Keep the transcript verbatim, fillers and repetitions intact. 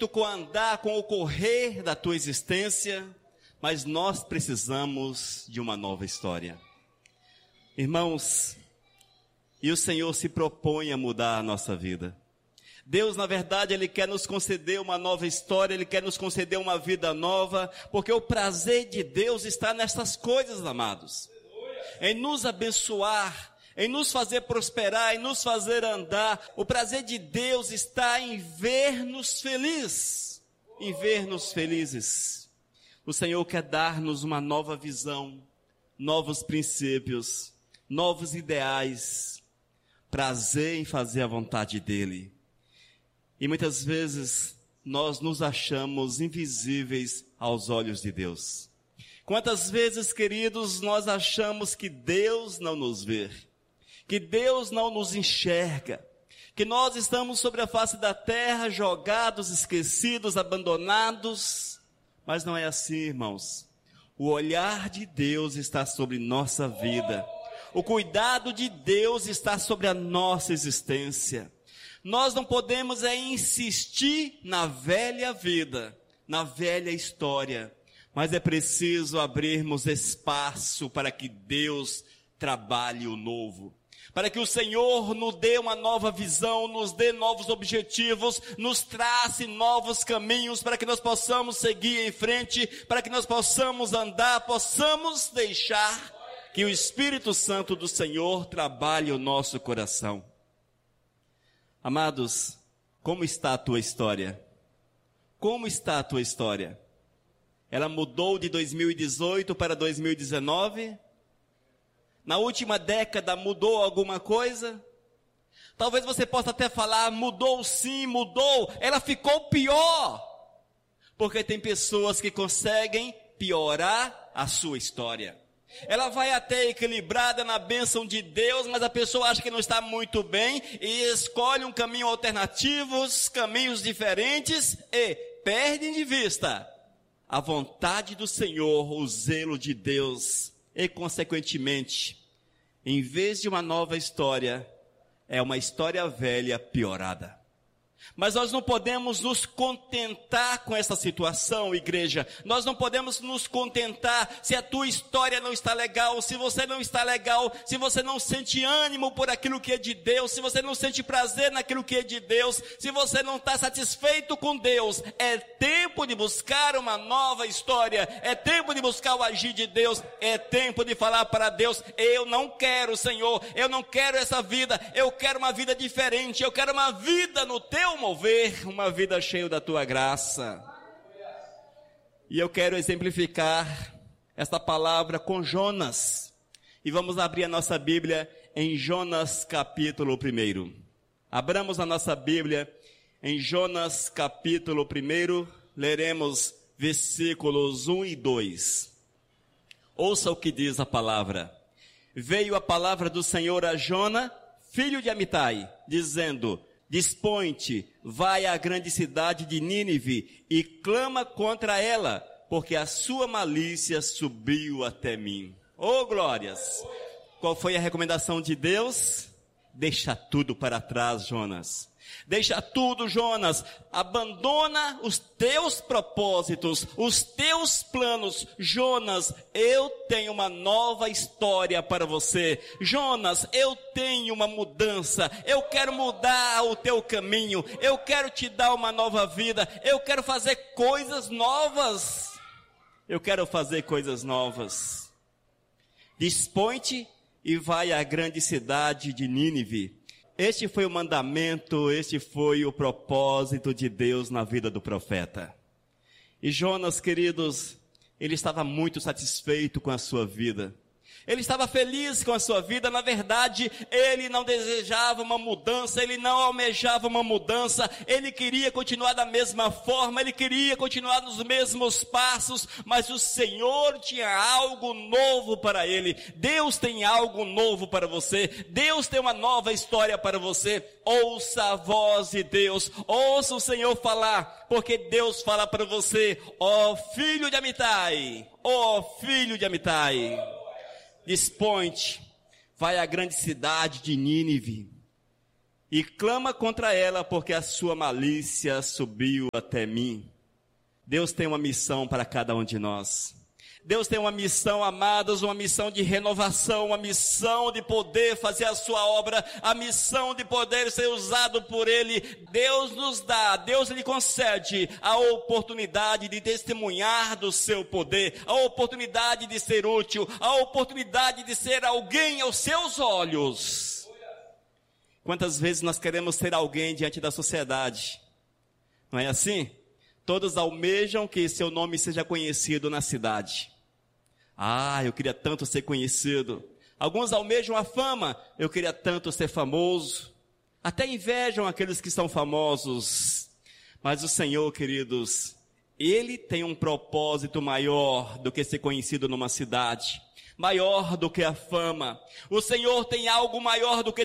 com andar, com o correr da tua existência, mas nós precisamos de uma nova história. Irmãos, e o Senhor se propõe a mudar a nossa vida. Deus, na verdade, Ele quer nos conceder uma nova história, Ele quer nos conceder uma vida nova, porque o prazer de Deus está nessas coisas, amados. Em nos abençoar, em nos fazer prosperar, em nos fazer andar. O prazer de Deus está em ver-nos felizes, em ver-nos felizes. O Senhor quer dar-nos uma nova visão, novos princípios, novos ideais, prazer em fazer a vontade dEle. E muitas vezes nós nos achamos invisíveis aos olhos de Deus. Quantas vezes, queridos, nós achamos que Deus não nos vê, que Deus não nos enxerga, que nós estamos sobre a face da terra, jogados, esquecidos, abandonados. Mas não é assim, irmãos. O olhar de Deus está sobre nossa vida. O cuidado de Deus está sobre a nossa existência. Nós não podemos é insistir na velha vida, na velha história, mas é preciso abrirmos espaço para que Deus trabalhe o novo, para que o Senhor nos dê uma nova visão, nos dê novos objetivos, nos trace novos caminhos para que nós possamos seguir em frente, para que nós possamos andar, possamos deixar que o Espírito Santo do Senhor trabalhe o nosso coração. Amados, como está a tua história? Como está a tua história? Ela mudou de dois mil e dezoito para dois mil e dezenove? Na última década mudou alguma coisa? Talvez você possa até falar, mudou sim, mudou, ela ficou pior. Porque tem pessoas que conseguem piorar a sua história. Ela vai até equilibrada na bênção de Deus, mas a pessoa acha que não está muito bem e escolhe um caminho alternativo, caminhos diferentes e perde de vista a vontade do Senhor, o zelo de Deus e, consequentemente, em vez de uma nova história, é uma história velha piorada. Mas nós não podemos nos contentar com essa situação, igreja. Nós não podemos nos contentar se a tua história não está legal, se você não está legal, se você não sente ânimo por aquilo que é de Deus, se você não sente prazer naquilo que é de Deus, se você não está satisfeito com Deus. É tempo de buscar uma nova história, é tempo de buscar o agir de Deus, é tempo de falar para Deus, eu não quero, Senhor, eu não quero essa vida, eu quero uma vida diferente, eu quero uma vida no teu mover, uma vida cheia da tua graça. E eu quero exemplificar esta palavra com Jonas. E vamos abrir a nossa Bíblia em Jonas capítulo um. Abramos a nossa Bíblia em Jonas capítulo um, leremos versículos um e dois. Ouça o que diz a palavra. Veio a palavra do Senhor a Jonas, filho de Amitai, dizendo: dispõe-te, vai à grande cidade de Nínive e clama contra ela, porque a sua malícia subiu até mim. Oh, glórias! Qual foi a recomendação de Deus? Deixa tudo para trás, Jonas. Deixa tudo, Jonas. Abandona os teus propósitos, os teus planos. Jonas, eu tenho uma nova história para você. Jonas, eu tenho uma mudança. Eu quero mudar o teu caminho. Eu quero te dar uma nova vida. Eu quero fazer coisas novas. Eu quero fazer coisas novas. Dispõe-te e vai à grande cidade de Nínive. Este foi o mandamento, este foi o propósito de Deus na vida do profeta. E Jonas, queridos, ele estava muito satisfeito com a sua vida. Ele estava feliz com a sua vida. Na verdade, ele não desejava uma mudança, ele não almejava uma mudança, ele queria continuar da mesma forma, ele queria continuar nos mesmos passos, mas o Senhor tinha algo novo para ele. Deus tem algo novo para você, Deus tem uma nova história para você. Ouça a voz de Deus, ouça o Senhor falar, porque Deus fala para você: ó filho de Amitai, ó filho de Amitai, dispõe-te, vai à grande cidade de Nínive e clama contra ela, porque a sua malícia subiu até mim. Deus tem uma missão para cada um de nós. Deus tem uma missão, amados, uma missão de renovação, uma missão de poder fazer a sua obra, a missão de poder ser usado por Ele. Deus nos dá, Deus lhe concede a oportunidade de testemunhar do seu poder, a oportunidade de ser útil, a oportunidade de ser alguém aos seus olhos. Quantas vezes nós queremos ser alguém diante da sociedade? Não é assim? Todos almejam que seu nome seja conhecido na cidade. Ah, eu queria tanto ser conhecido. Alguns almejam a fama. Eu queria tanto ser famoso. Até invejam aqueles que são famosos. Mas o Senhor, queridos, Ele tem um propósito maior do que ser conhecido numa cidade. Maior do que a fama. O Senhor tem algo maior do que